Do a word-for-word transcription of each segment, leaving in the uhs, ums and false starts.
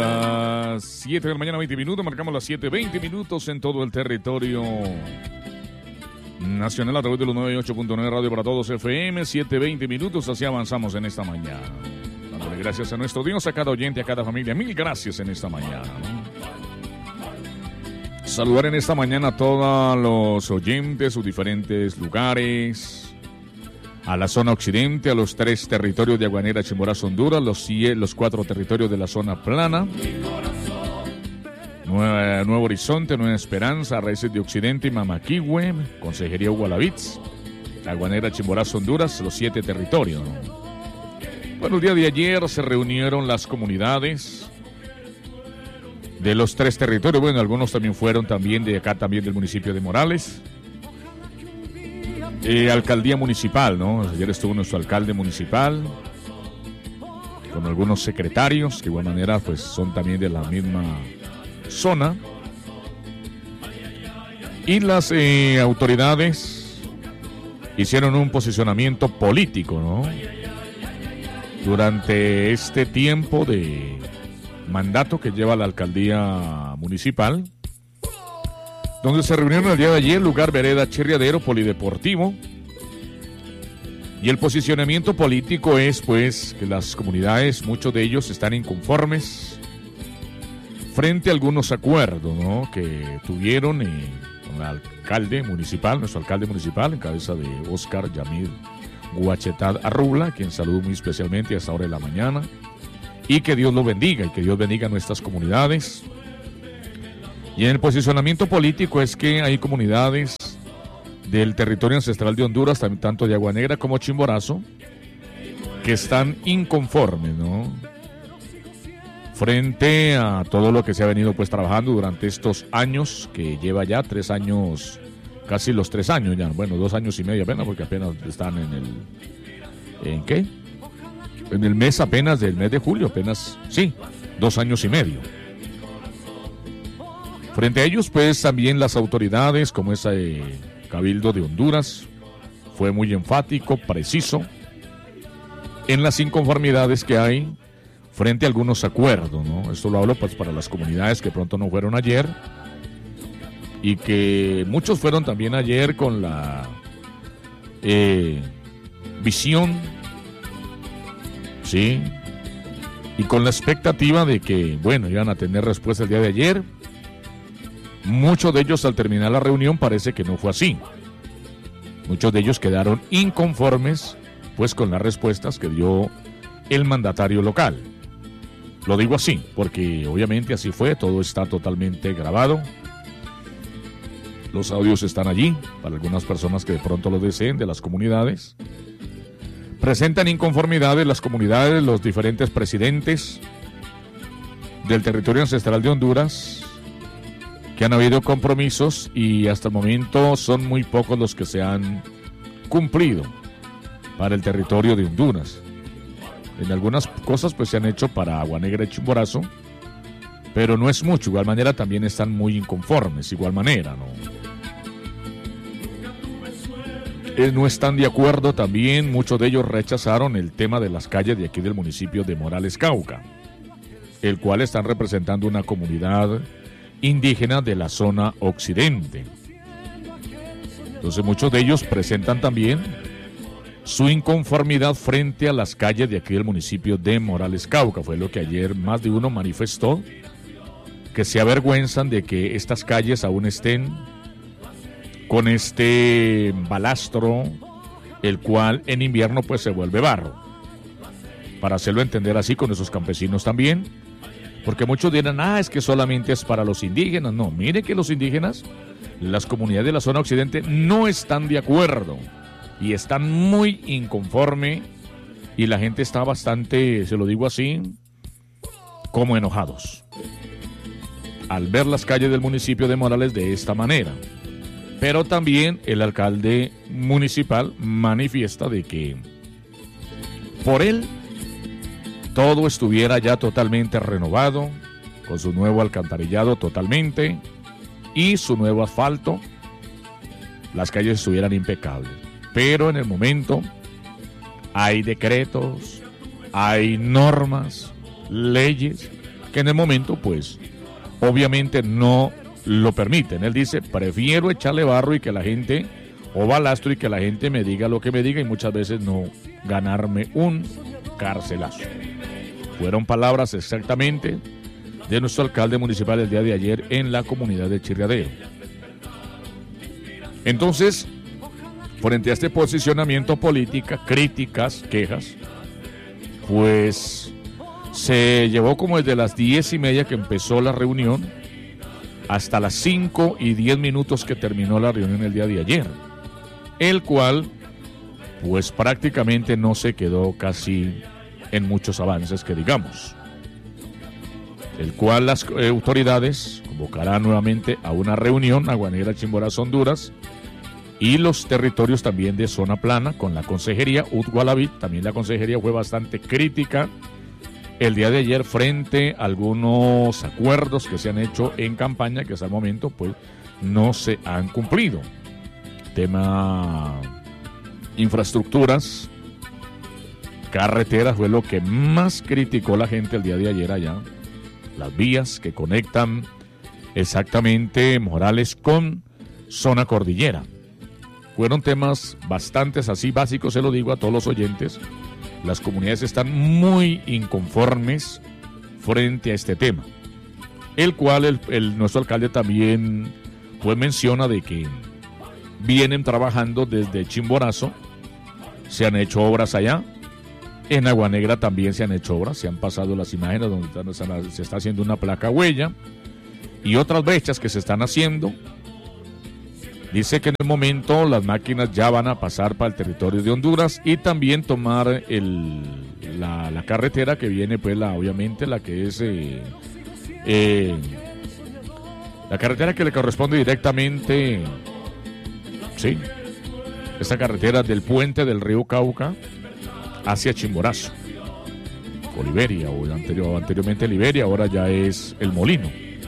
las siete de la mañana, veinte minutos. Marcamos las siete, veinte minutos en todo el territorio nacional a través de los noventa y ocho punto nueve Radio para Todos F M. siete, veinte minutos, así avanzamos en esta mañana. Dándole gracias a nuestro Dios, a cada oyente, a cada familia. Mil gracias en esta mañana, ¿no? Saludar en esta mañana a todos los oyentes, sus diferentes lugares, a la zona occidente, a los tres territorios de Aguanera, Chimborazo, Honduras, los, los cuatro territorios de la zona plana, Nueva, Nuevo Horizonte, Nueva Esperanza, Raíces de Occidente y Mamaquihue, Consejería Gualavitz, Aguanera, Chimborazo, Honduras, los siete territorios, ¿no? Bueno, el día de ayer se reunieron las comunidades de los tres territorios. Bueno, algunos también fueron también de acá, también del municipio de Morales. Eh, alcaldía municipal, ¿no? Ayer estuvo nuestro alcalde municipal con algunos secretarios que de igual manera pues son también de la misma zona. Y las eh, autoridades hicieron un posicionamiento político, ¿no? Durante este tiempo de mandato que lleva la alcaldía municipal, donde se reunieron el día de ayer, lugar vereda Chirriadero, polideportivo. Y el posicionamiento político es pues que las comunidades, muchos de ellos están inconformes frente a algunos acuerdos, ¿no?, que tuvieron eh, con el alcalde municipal, nuestro alcalde municipal, en cabeza de Oscar Yamil Guachetad Arrubla, quien saludo muy especialmente a esta hora de la mañana. Y que Dios lo bendiga, y que Dios bendiga a nuestras comunidades. Y en el posicionamiento político es que hay comunidades del territorio ancestral de Honduras, tanto de Agua Negra como Chimborazo, que están inconformes, ¿no?, frente a todo lo que se ha venido pues trabajando durante estos años, que lleva ya tres años, casi los tres años ya, bueno, dos años y medio apenas, porque apenas están en el... ¿En qué? En el mes apenas del mes de julio, apenas, sí, dos años y medio. Frente a ellos, pues, también las autoridades, como ese eh, Cabildo de Honduras, fue muy enfático, preciso, en las inconformidades que hay frente a algunos acuerdos, ¿no? Esto lo hablo, pues, para las comunidades que pronto no fueron ayer, y que muchos fueron también ayer con la eh, visión, sí, y con la expectativa de que, bueno, iban a tener respuesta el día de ayer. Muchos de ellos, al terminar la reunión, parece que no fue así. Muchos de ellos quedaron inconformes pues con las respuestas que dio el mandatario local. Lo digo así porque obviamente así fue, todo está totalmente grabado. Los audios están allí para algunas personas que de pronto lo deseen, de las comunidades. Presentan inconformidades las comunidades, los diferentes presidentes del territorio ancestral de Honduras, que han habido compromisos y hasta el momento son muy pocos los que se han cumplido para el territorio de Honduras. En algunas cosas pues se han hecho para Agua Negra y Chimborazo, pero no es mucho. De igual manera también están muy inconformes, igual manera, ¿no? Eh, no están de acuerdo también, muchos de ellos rechazaron el tema de las calles de aquí del municipio de Morales, Cauca, el cual están representando una comunidad indígena de la zona occidente. Entonces muchos de ellos presentan también su inconformidad frente a las calles de aquí del municipio de Morales, Cauca. Fue lo que ayer más de uno manifestó, que se avergüenzan de que estas calles aún estén con este balastro, el cual en invierno pues se vuelve barro. Para hacerlo entender así con esos campesinos también, porque muchos dirán, ah, es que solamente es para los indígenas. No, mire que los indígenas, las comunidades de la zona occidente no están de acuerdo y están muy inconforme, y la gente está bastante, se lo digo así, como enojados al ver las calles del municipio de Morales de esta manera. Pero también el alcalde municipal manifiesta de que por él todo estuviera ya totalmente renovado, con su nuevo alcantarillado totalmente y su nuevo asfalto, las calles estuvieran impecables. Pero en el momento hay decretos, hay normas, leyes que en el momento pues obviamente no lo permiten. Él dice, prefiero echarle barro y que la gente, o balastro y que la gente me diga lo que me diga y muchas veces no ganarme un carcelazo. Fueron palabras exactamente de nuestro alcalde municipal el día de ayer en la comunidad de Chirriadero. Entonces, frente a este posicionamiento político, críticas, quejas, pues se llevó como desde las diez y media que empezó la reunión hasta las cinco y diez minutos que terminó la reunión el día de ayer, el cual pues prácticamente no se quedó casi en muchos avances que digamos, el cual las eh, autoridades convocarán nuevamente a una reunión a Agua Negra, Chimborazo, Honduras, y los territorios también de zona plana con la consejería U T Gualabit. También la consejería fue bastante crítica el día de ayer frente a algunos acuerdos que se han hecho en campaña que hasta el momento pues no se han cumplido. Tema infraestructuras, carreteras fue lo que más criticó la gente el día de ayer allá. Las vías que conectan exactamente Morales con zona cordillera. Fueron temas bastante así básicos, se lo digo a todos los oyentes. Las comunidades están muy inconformes frente a este tema, el cual el, el, nuestro alcalde también pues menciona de que vienen trabajando desde Chimborazo, se han hecho obras allá, en Agua Negra también se han hecho obras, se han pasado las imágenes donde están, se está haciendo una placa huella y otras brechas que se están haciendo. Dice que en el momento las máquinas ya van a pasar para el territorio de Honduras y también tomar el, la, la carretera que viene, pues la obviamente la que es eh, eh, la carretera que le corresponde directamente, sí, esta carretera del puente del río Cauca hacia Chimborazo, o Liberia, o anterior, anteriormente Liberia, ahora ya es El Molino.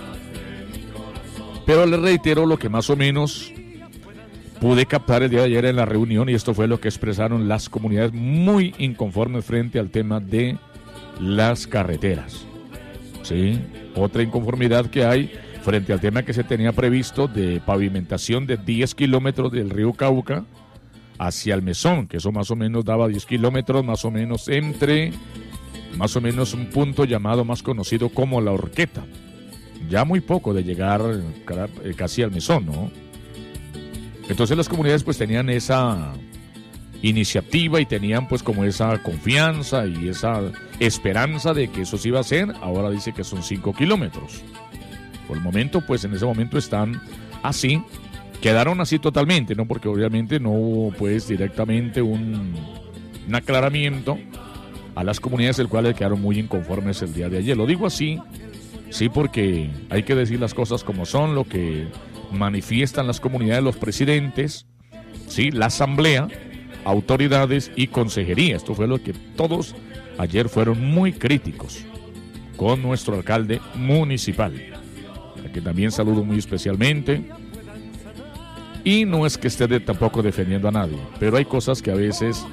Pero le reitero lo que más o menos pude captar el día de ayer en la reunión, y esto fue lo que expresaron las comunidades muy inconformes frente al tema de las carreteras. ¿Sí? Otra inconformidad que hay frente al tema que se tenía previsto de pavimentación de diez kilómetros del río Cauca hacia el Mesón, que eso más o menos daba diez kilómetros, más o menos entre, más o menos un punto llamado más conocido como La Horqueta. Ya muy poco de llegar casi al Mesón, ¿no? Entonces las comunidades pues tenían esa iniciativa y tenían pues como esa confianza y esa esperanza de que eso se iba a hacer. Ahora dice que son cinco kilómetros. Por el momento pues en ese momento están así, quedaron así totalmente, ¿no? Porque obviamente no hubo pues directamente un, un aclaramiento a las comunidades, el cual quedaron muy inconformes el día de ayer. Lo digo así, sí, porque hay que decir las cosas como son, lo que manifiestan las comunidades, los presidentes, sí, la asamblea, autoridades y consejería. Esto fue lo que todos ayer fueron muy críticos con nuestro alcalde municipal, a quien también saludo muy especialmente. Y no es que esté de, tampoco defendiendo a nadie, pero hay cosas que a veces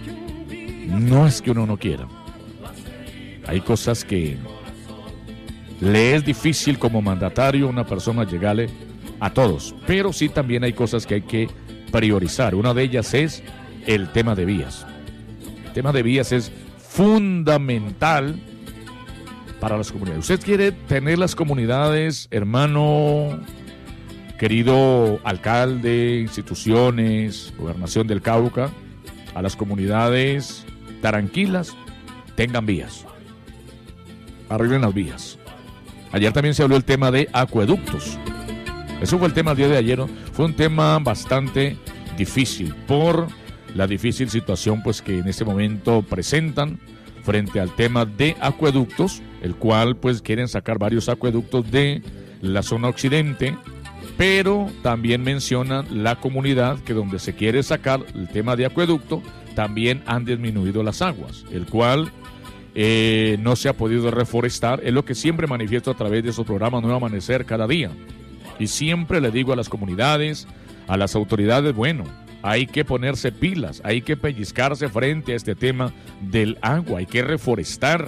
no es que uno no quiera. Hay cosas que le es difícil como mandatario a una persona llegarle a todos, pero sí también hay cosas que hay que priorizar. Una de ellas es el tema de vías. El tema de vías es fundamental para las comunidades. Usted quiere tener las comunidades, hermano, querido alcalde, instituciones, gobernación del Cauca, a las comunidades tranquilas, tengan vías, arreglen las vías. Ayer también se habló del tema de acueductos. Eso fue el tema del día de ayer, ¿no? Fue un tema bastante difícil por la difícil situación pues que en este momento presentan frente al tema de acueductos, el cual pues quieren sacar varios acueductos de la zona occidente, pero también mencionan la comunidad que donde se quiere sacar el tema de acueducto también han disminuido las aguas, el cual eh, no se ha podido reforestar. Es lo que siempre manifiesto a través de esos programas Nuevo Amanecer cada día. Y siempre le digo a las comunidades, a las autoridades, bueno, hay que ponerse pilas, hay que pellizcarse frente a este tema del agua, hay que reforestar,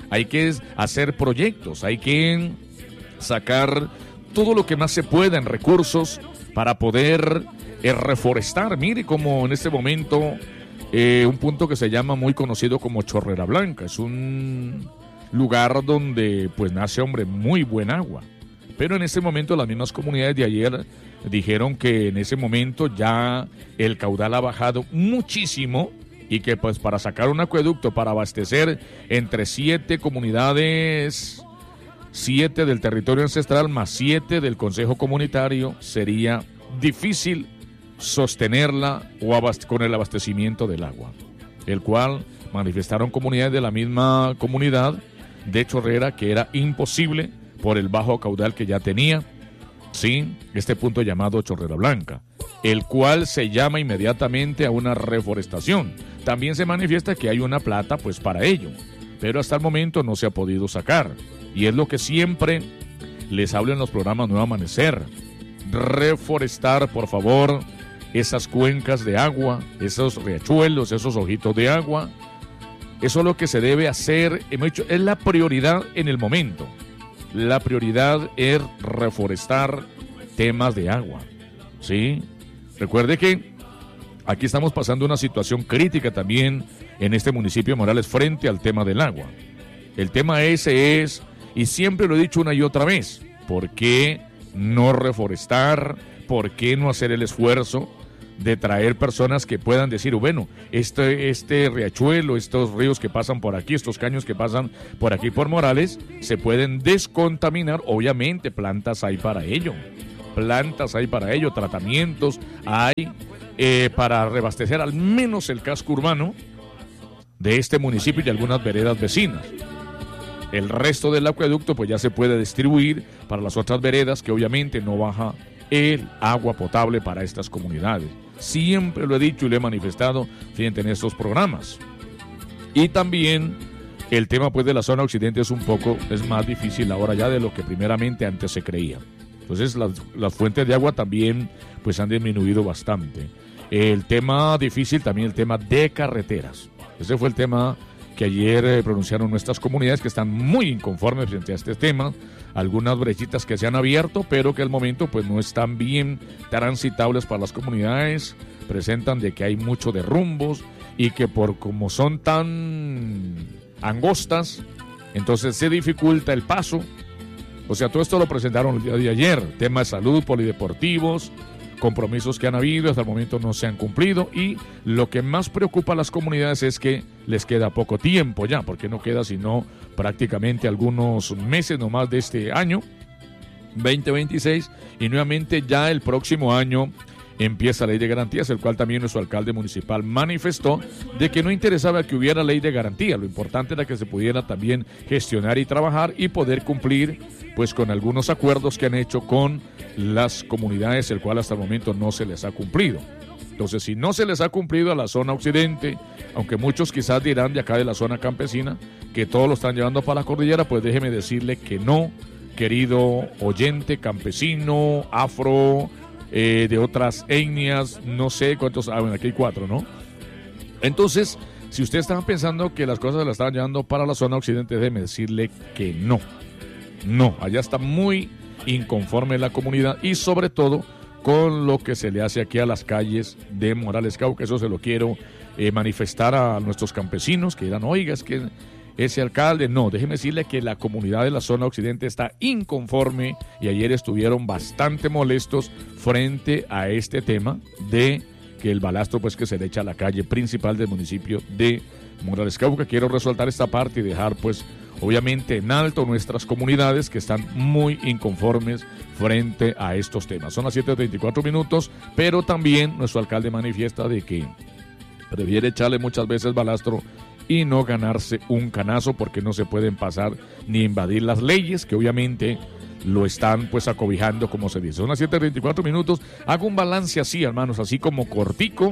hay que hacer proyectos, hay que sacar todo lo que más se pueda en recursos para poder eh, reforestar. Mire como en este momento eh, un punto que se llama muy conocido como Chorrera Blanca, es un lugar donde pues nace, hombre, muy buen agua. Pero en este momento las mismas comunidades de ayer dijeron que en ese momento ya el caudal ha bajado muchísimo y que pues para sacar un acueducto para abastecer entre siete comunidades, siete del territorio ancestral más siete del Consejo Comunitario, sería difícil sostenerla o abast- con el abastecimiento del agua, el cual manifestaron comunidades de la misma comunidad de Chorrera que era imposible por el bajo caudal que ya tenía, sí, este punto llamado Chorrera Blanca, el cual se llama inmediatamente a una reforestación. También se manifiesta que hay una plata pues para ello, pero hasta el momento no se ha podido sacar, y es lo que siempre les hablo en los programas Nuevo Amanecer: reforestar, por favor, esas cuencas de agua, esos riachuelos, esos ojitos de agua. Eso es lo que se debe hacer, hemos dicho, es la prioridad en el momento. La prioridad es reforestar temas de agua, ¿sí? Recuerde que aquí estamos pasando una situación crítica también en este municipio de Morales frente al tema del agua. El tema ese es, y siempre lo he dicho una y otra vez, ¿por qué no reforestar? ¿Por qué no hacer el esfuerzo de traer personas que puedan decir, bueno, este, este riachuelo, estos ríos que pasan por aquí, estos caños que pasan por aquí por Morales, se pueden descontaminar? Obviamente plantas hay para ello, plantas hay para ello, tratamientos hay eh, para reabastecer al menos el casco urbano de este municipio y algunas veredas vecinas. El resto del acueducto pues ya se puede distribuir para las otras veredas, que obviamente no baja el agua potable para estas comunidades. Siempre lo he dicho y lo he manifestado, fíjense, en estos programas. Y también el tema pues de la zona occidente es un poco, es más difícil ahora ya de lo que primeramente antes se creía. Entonces las, las fuentes de agua también pues han disminuido bastante. El tema difícil también el tema de carreteras. Ese fue el tema que ayer eh, pronunciaron nuestras comunidades, que están muy inconformes frente a este tema. Algunas brechitas que se han abierto, pero que al momento pues no están bien transitables para las comunidades. Presentan de que hay mucho derrumbos y que por como son tan angostas, entonces se dificulta el paso. O sea, todo esto lo presentaron el día de ayer. Tema de salud, polideportivos, compromisos que han habido, hasta el momento no se han cumplido, y lo que más preocupa a las comunidades es que les queda poco tiempo ya, porque no queda sino prácticamente algunos meses nomás de este año veinte veintiséis, y nuevamente ya el próximo año empieza la ley de garantías, el cual también nuestro alcalde municipal manifestó de que no interesaba que hubiera ley de garantía, lo importante era que se pudiera también gestionar y trabajar y poder cumplir pues con algunos acuerdos que han hecho con las comunidades, el cual hasta el momento no se les ha cumplido. Entonces, si no se les ha cumplido a la zona occidente, aunque muchos quizás dirán de acá de la zona campesina que todos lo están llevando para la cordillera, pues déjeme decirle que no, querido oyente, campesino, afro, eh, de otras etnias, no sé cuántos, ah, bueno, aquí hay cuatro, ¿no? Entonces, si usted estaba pensando que las cosas las estaban llevando para la zona occidente, déjeme decirle que no, no, allá está muy inconforme la comunidad y sobre todo con lo que se le hace aquí a las calles de Morales Cauca. Eso se lo quiero eh, manifestar a nuestros campesinos que dirán, oiga, es que ese alcalde, no, déjeme decirle que la comunidad de la zona occidente está inconforme y ayer estuvieron bastante molestos frente a este tema de que el balastro pues que se le echa a la calle principal del municipio de Morales Cauca. Quiero resaltar esta parte y dejar pues obviamente en alto nuestras comunidades que están muy inconformes frente a estos temas. Son las siete treinta y cuatro minutos, pero también nuestro alcalde manifiesta de que prefiere echarle muchas veces balastro y no ganarse un canazo, porque no se pueden pasar ni invadir las leyes que obviamente lo están pues acobijando, como se dice. Son las siete treinta y cuatro minutos. Hago un balance así, hermanos, así como cortico,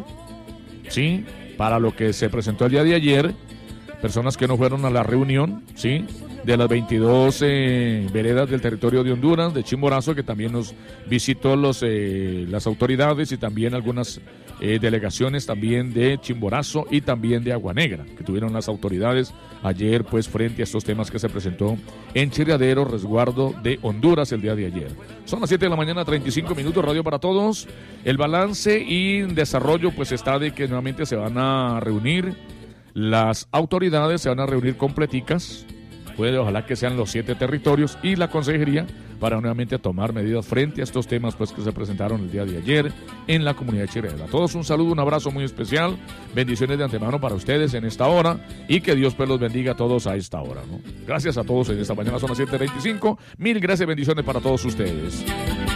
¿sí? Para lo que se presentó el día de ayer. Personas que no fueron a la reunión, ¿sí? De las veintidós eh, veredas del territorio de Honduras, de Chimborazo, que también nos visitó los, eh, las autoridades y también algunas eh, delegaciones también de Chimborazo y también de Agua Negra, que tuvieron las autoridades ayer, pues, frente a estos temas que se presentó en Chirriadero, resguardo de Honduras el día de ayer. Son las siete de la mañana, treinta y cinco minutos, Radio para Todos. El balance y desarrollo, pues, está de que nuevamente se van a reunir las autoridades, se van a reunir completicas, puede, ojalá que sean los siete territorios, y la consejería para nuevamente tomar medidas frente a estos temas, pues, que se presentaron el día de ayer en la comunidad de Chirriadero. A todos un saludo, un abrazo muy especial, bendiciones de antemano para ustedes en esta hora, y que Dios, pues, los bendiga a todos a esta hora, ¿no? Gracias a todos en esta mañana, son las siete veinticinco, mil gracias y bendiciones para todos ustedes.